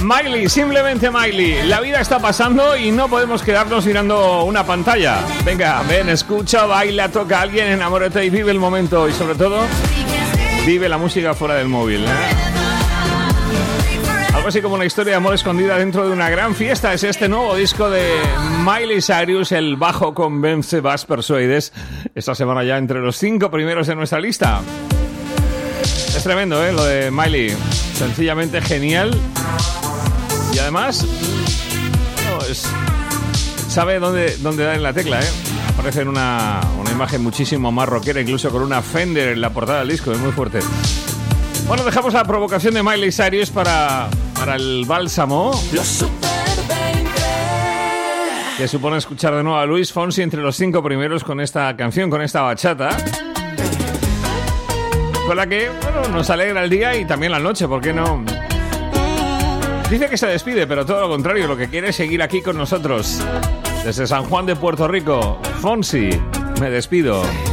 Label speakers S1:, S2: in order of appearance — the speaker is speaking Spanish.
S1: Miley, simplemente Miley. La vida está pasando y no podemos quedarnos mirando una pantalla. Venga, ven, escucha, baila, toca a alguien, enamórate y vive el momento. Y sobre todo, vive la música fuera del móvil, Algo así como una historia de amor escondida dentro de una gran fiesta. Es este nuevo disco de Miley Cyrus, el bajo convence, vas persuades. Esta semana ya entre los 5 primeros de nuestra lista. Es tremendo, lo de Miley. Sencillamente genial. Y además, sabe dónde dar en la tecla, Aparece en una imagen muchísimo más rockera, incluso con una Fender en la portada del disco. Es muy fuerte. Bueno, dejamos la provocación de Miley Cyrus para el bálsamo. Que supone escuchar de nuevo a Luis Fonsi entre los 5 primeros con esta canción, con esta bachata. Con la que, nos alegra el día y también la noche, ¿por qué no? Dice que se despide, pero todo lo contrario, lo que quiere es seguir aquí con nosotros. Desde San Juan de Puerto Rico, Fonsi, me despido.